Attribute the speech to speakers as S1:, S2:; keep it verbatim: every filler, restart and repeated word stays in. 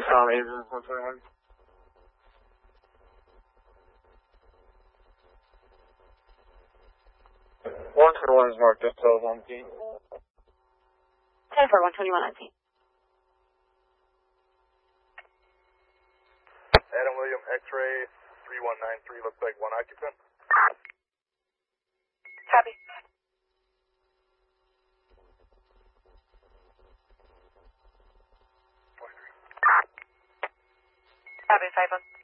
S1: Um, Asian one twenty-one. one twenty-one is marked as telephone key.
S2: ten four, one twenty-one on scene.
S3: Adam William, X-ray three one nine three, looks like one occupant.
S2: Copy. Copy, five one.